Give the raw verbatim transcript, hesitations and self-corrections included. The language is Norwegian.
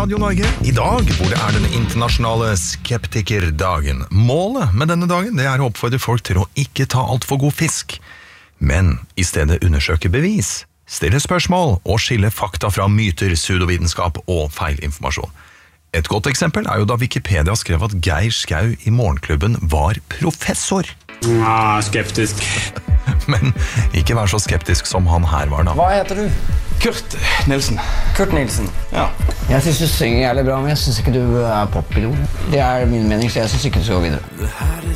Radio Norge. I dag, hvor det er den internasjonale skeptikerdagen. Målet med denne dagen, det er å oppfordre folk til å ikke ta alt for god fisk. Men i stedet undersøke bevis, stille spørsmål og skille fakta fra myter, pseudovitenskap og feilinformasjon. Et godt eksempel er jo da Wikipedia skrev at Geir Skau i Morgenklubben var professor. Ja, skeptisk. Men ikke vær så skeptisk som han her var da. Hva heter du? Kurt Nilsen. Kurt Nilsen. Ja. Jeg synes du synger jævlig bra, men jeg synes ikke du er poppilot. Det er min mening, så jeg synes ikke du skal gå videre. Det her er